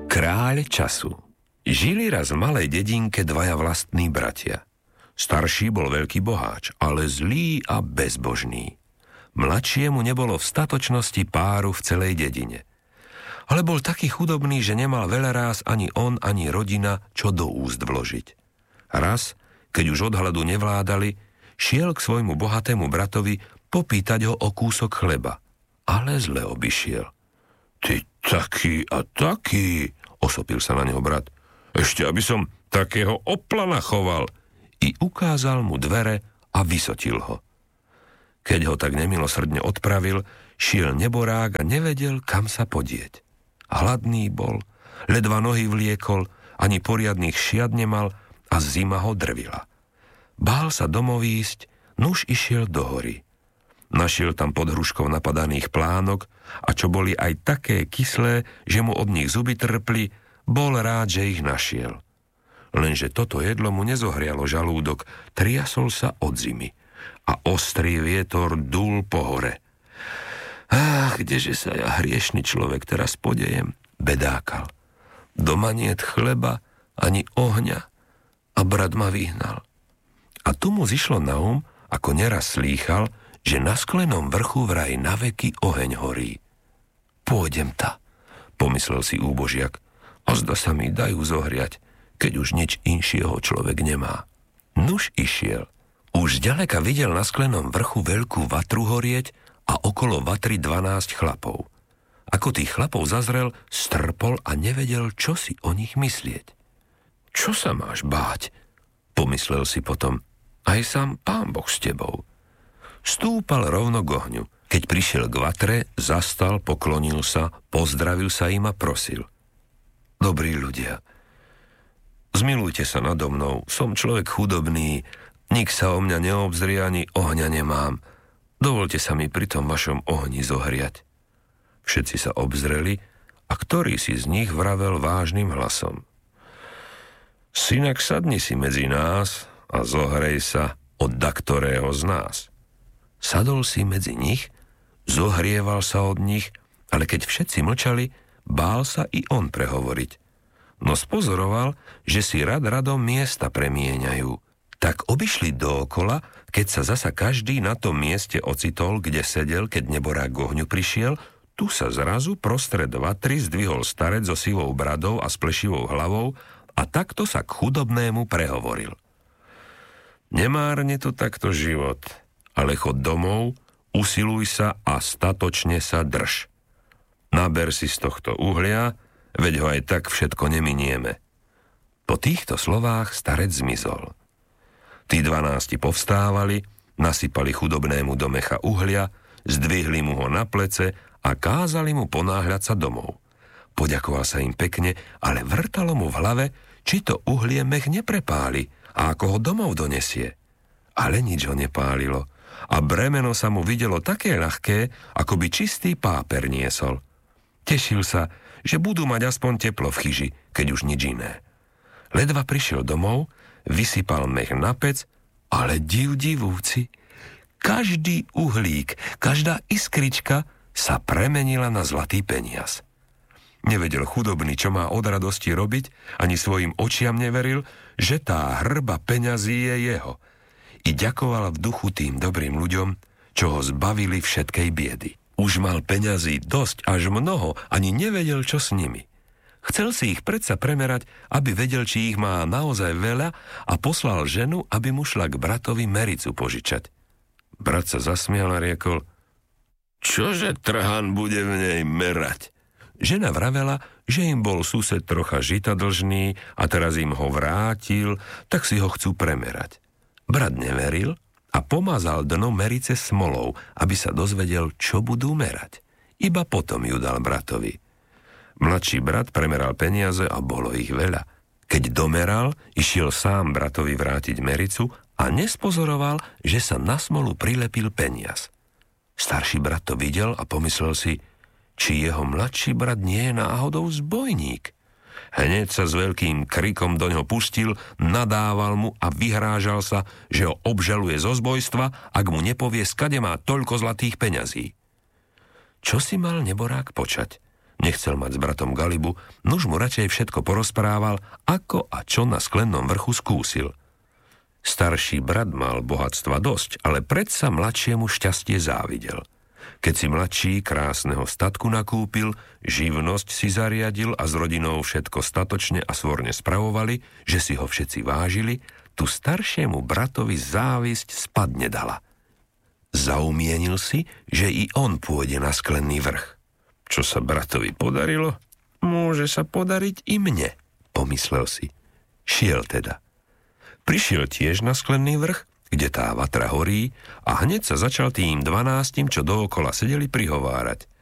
Kráľ času. Žili raz v malej dedinke dvaja vlastní bratia. Starší bol veľký boháč, ale zlý a bezbožný. Mladšiemu nebolo v statočnosti páru v celej dedine. Ale bol taký chudobný, že nemal veľaráz ani on, ani rodina, čo do úst vložiť. Raz, keď už od hladu nevládali, šiel k svojmu bohatému bratovi popýtať ho o kúsok chleba. Ale zle obišiel. Ty taký a taký, osopil sa na neho brat. Ešte aby som takého oplana choval. I ukázal mu dvere a vysotil ho. Keď ho tak nemilosrdne odpravil, šiel neborák a nevedel, kam sa podieť. Hladný bol, ledva nohy vliekol, ani poriadnych šiat nemal a zima ho drvila. Bál sa domov ísť, nuž išiel do hory. Našiel tam pod hruškou napadaných plánok a čo boli aj také kyslé, že mu od nich zuby trpli, bol rád, že ich našiel. Lenže toto jedlo mu nezohrialo žalúdok, triasol sa od zimy a ostrý vietor dúl po hore. Kdeže sa ja, hriešný človek, teraz podejem, bedákal. Doma niet chleba, ani ohňa a brat ma vyhnal. A tu mu zišlo na ako neraz slýchal, že na sklenom vrchu vraj naveky oheň horí. Pôjdem ta, pomyslel si úbožiak, a zda sa mi dajú zohriať, keď už nič inšieho človek nemá. Nuž išiel. Už ďaleka videl na sklenom vrchu veľkú vatru horieť a okolo vatry 12 chlapov. Ako tých chlapov zazrel, strpol a nevedel, čo si o nich myslieť. Čo sa máš báť? Pomyslel si potom. Aj sám Pán Boh s tebou. Stúpal rovno k ohňu. Keď prišiel k vatre, zastal, poklonil sa, pozdravil sa im a prosil. Dobrí ľudia, zmilujte sa nado mnou, som človek chudobný, nik sa o mňa neobzrie, ani ohňa nemám. Dovolte sa mi pri tom vašom ohni zohriať. Všetci sa obzreli a ktorý si z nich vravel vážnym hlasom. Synak, sadni si medzi nás a zohrej sa od daktorého z nás. Sadol si medzi nich, zohrieval sa od nich, ale keď všetci mlčali, bál sa i on prehovoriť. No spozoroval, že si radom miesta premieňajú. Tak obišli dookola, keď sa zasa každý na tom mieste ocitol, kde sedel, keď neborák k ohňu prišiel, tu sa zrazu prostred vatry zdvihol starec so sivou bradou a s plešivou hlavou a takto sa k chudobnému prehovoril. Nemárne tu takto život, ale chod domov, usiluj sa a statočne sa drž. Naber si z tohto uhlia, veď ho aj tak všetko neminieme. Po týchto slovách starec zmizol. Tí 12 povstávali, nasypali chudobnému do mecha uhlia, zdvihli mu ho na plece a kázali mu ponáhľať sa domov. Poďakoval sa im pekne, ale vrtalo mu v hlave, či to uhlie mech neprepáli a ako ho domov donesie. Ale nič ho nepálilo a bremeno sa mu videlo také ľahké, ako by čistý páper niesol. Tešil sa, že budú mať aspoň teplo v chyži, keď už nič iné. Ledva prišiel domov, vysypal mech na pec, ale divúci, každý uhlík, každá iskrička sa premenila na zlatý peniaz. Nevedel chudobný, čo má od radosti robiť, ani svojim očiam neveril, že tá hrba peňazí je jeho. I ďakoval v duchu tým dobrým ľuďom, čo ho zbavili všetkej biedy. Už mal peňazí dosť, až mnoho, ani nevedel, čo s nimi. Chcel si ich predsa premerať, aby vedel, či ich má naozaj veľa a poslal ženu, aby mu šla k bratovi mericu požičať. Brat sa zasmial a riekol, čože trhan bude v nej merať? Žena vravela, že im bol sused trocha žita dlžný a teraz im ho vrátil, tak si ho chcú premerať. Brat neveril a pomazal dno merice smolou, aby sa dozvedel, čo budú merať. Iba potom ju dal bratovi. Mladší brat premeral peniaze a bolo ich veľa. Keď domeral, išiel sám bratovi vrátiť mericu a nespozoroval, že sa na smolu prilepil peniaz. Starší brat to videl a pomyslel si, či jeho mladší brat nie je náhodou zbojník. Hneď sa s veľkým krikom doňho pustil, nadával mu a vyhrážal sa, že ho obžaluje zo zbojstva, ak mu nepovie, skade má toľko zlatých peňazí. Čo si mal neborák počať? Nechcel mať s bratom galibu, nuž mu radšej všetko porozprával, ako a čo na sklennom vrchu skúsil. Starší brat mal bohatstva dosť, ale predsa mladšiemu šťastie závidel. Keď si mladší krásneho statku nakúpil, živnosť si zariadil a s rodinou všetko statočne a svorne spravovali, že si ho všetci vážili, tu staršiemu bratovi závisť spadne dala. Zaumienil si, že i on pôjde na sklenný vrch. Čo sa bratovi podarilo, môže sa podariť i mne, pomyslel si. Šiel teda. Prišiel tiež na sklenný vrch, kde tá vatra horí, a hneď sa začal tým 12, čo dookola sedeli, prihovárať.